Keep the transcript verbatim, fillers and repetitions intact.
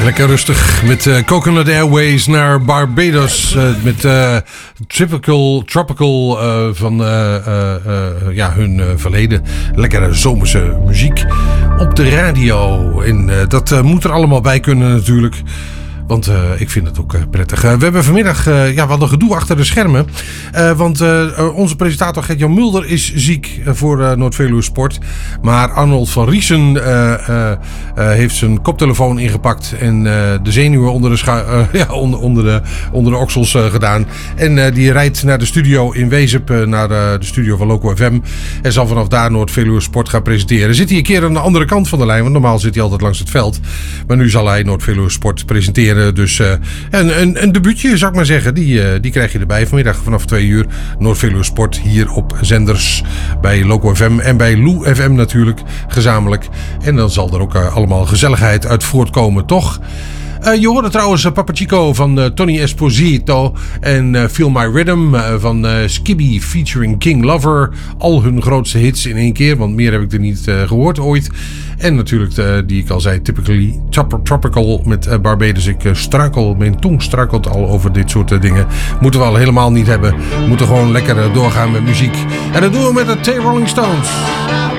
Lekker rustig met uh, Coconut Airways naar Barbados. Uh, met uh, typical, tropical uh, van uh, uh, uh, ja, hun uh, verleden. Lekkere zomerse muziek op de radio. En uh, dat uh, moet er allemaal bij kunnen natuurlijk. Want uh, ik vind het ook uh, prettig. Uh, we hebben vanmiddag uh, ja, wat een gedoe achter de schermen. Uh, want uh, onze presentator Gert-Jan Mulder is ziek uh, voor uh, Noord-Veluwe Sport. Maar Arnold van Riesen uh, uh, uh, heeft zijn koptelefoon ingepakt. En uh, de zenuwen onder de, schu- uh, ja, onder, onder de, onder de oksels uh, gedaan. En uh, die rijdt naar de studio in Wezep. Uh, naar uh, de studio van Loco F M. En zal vanaf daar Noord-Veluwe Sport gaan presenteren. Zit hij een keer aan de andere kant van de lijn. Want normaal zit hij altijd langs het veld. Maar nu zal hij Noord-Veluwe Sport presenteren. Dus uh, een, een, een debuutje, zou ik maar zeggen. Die, uh, die krijg je erbij vanmiddag vanaf twee uur. Noord-Veluwe Sport hier op zenders. Bij Loco F M en bij Lou F M natuurlijk. Gezamenlijk. En dan zal er ook uh, allemaal gezelligheid uit voortkomen, toch? Uh, je hoorde trouwens uh, Papa Chico van uh, Tony Esposito en uh, Feel My Rhythm uh, van uh, Skibby featuring King Lover. Al hun grootste hits in één keer, want meer heb ik er niet uh, gehoord ooit. En natuurlijk, uh, die ik al zei, typically tropical met uh, Barbados. Ik uh, struikel, mijn tong struikelt al over dit soort uh, dingen. Moeten we al helemaal niet hebben. We moeten gewoon lekker uh, doorgaan met muziek. En dat doen we met de T Rolling Stones.